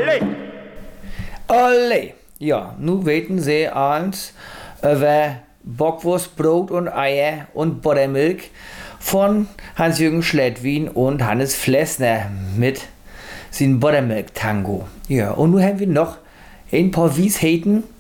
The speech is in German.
Olle! Ja, nu weten sie eins über Bockwurst, Brot und Eier und Buttermilch von Hans-Jürgen Schlettwin und Hannes Flessner mit seinem Buttermilk-Tango. Ja, und nun haben wir noch ein paar Weisheiten